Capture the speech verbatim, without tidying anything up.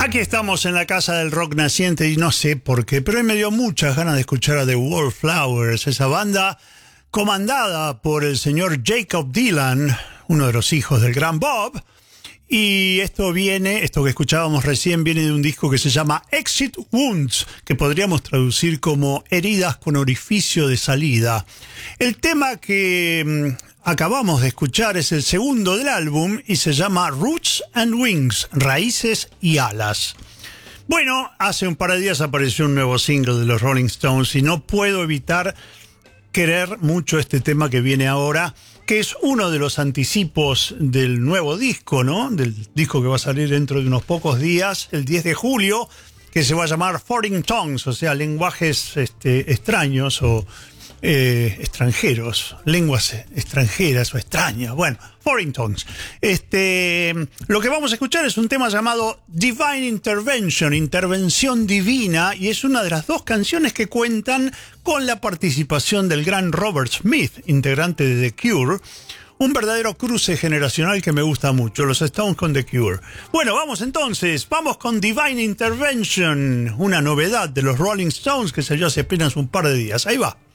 Aquí estamos en la casa del rock naciente y no sé por qué, pero hoy me dio muchas ganas de escuchar a The Wallflowers, esa banda comandada por el señor Jacob Dylan, uno de los hijos del gran Bob. Y esto viene, esto que escuchábamos recién, viene de un disco que se llama Exit Wounds, que podríamos traducir como heridas con orificio de salida. El tema que mmm, acabamos de escuchar es el segundo del álbum y se llama Roots and Wings, Raíces y Alas. Bueno, hace un par de días apareció un nuevo single de los Rolling Stones y no puedo evitar querer mucho este tema que viene ahora, que es uno de los anticipos del nuevo disco, ¿no? Del disco que va a salir dentro de unos pocos días, el diez de julio, que se va a llamar Foreign Tongues, o sea, lenguajes este, extraños o eh, extranjeros, lenguas extranjeras o extrañas, bueno, Foreign Tongues. Este, lo que vamos a escuchar es un tema llamado Divine Intervention, Intervención Divina, y es una de las dos canciones que cuentan con la participación del gran Robert Smith, integrante de The Cure, un verdadero cruce generacional que me gusta mucho, los Stones con The Cure. Bueno, vamos entonces, vamos con Divine Intervention, una novedad de los Rolling Stones que salió hace apenas un par de días. Ahí va.